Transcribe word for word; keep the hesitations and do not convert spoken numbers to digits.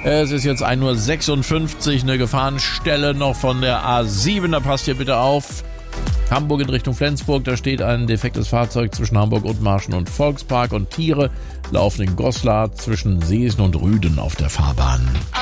Es ist jetzt ein Uhr sechsundfünfzig, eine Gefahrenstelle noch von der A sieben, da passt ihr bitte auf. Hamburg in Richtung Flensburg, da steht ein defektes Fahrzeug zwischen Hamburg und Marschen und Volkspark und Tiere laufen in Goslar zwischen Seesen und Rüden auf der Fahrbahn.